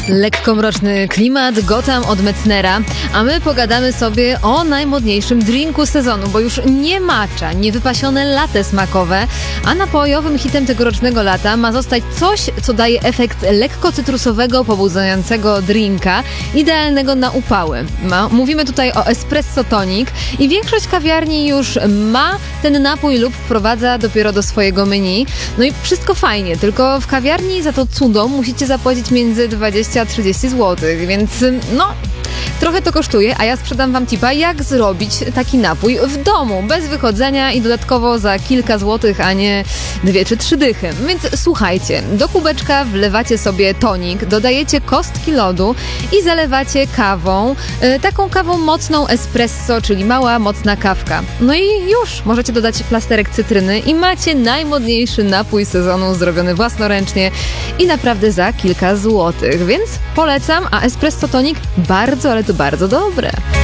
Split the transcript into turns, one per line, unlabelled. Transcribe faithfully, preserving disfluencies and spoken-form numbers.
Lekko mroczny klimat, Gotham od Metznera, a my pogadamy sobie o najmodniejszym drinku sezonu, bo już nie matcha, nie wypasione latte smakowe, a napojowym hitem tegorocznego lata ma zostać coś, co daje efekt lekko cytrusowego, pobudzającego drinka, idealnego na upały. Ma, mówimy tutaj o espresso tonic i większość kawiarni już ma ten napój lub wprowadza dopiero do swojego menu. No i wszystko fajnie, tylko w kawiarni za to cudo musicie zapłacić między dwadzieścia a trzydzieści złotych, więc no... trochę to kosztuje, a ja sprzedam wam tipa, jak zrobić taki napój w domu, bez wychodzenia i dodatkowo za kilka złotych, a nie dwie czy trzy dychy. Więc słuchajcie, do kubeczka wlewacie sobie tonik, dodajecie kostki lodu i zalewacie kawą, yy, taką kawą mocną espresso, czyli mała, mocna kawka. No i już, możecie dodać plasterek cytryny i macie najmodniejszy napój sezonu zrobiony własnoręcznie i naprawdę za kilka złotych, więc polecam, a espresso tonik bardzo, ale to bardzo dobre.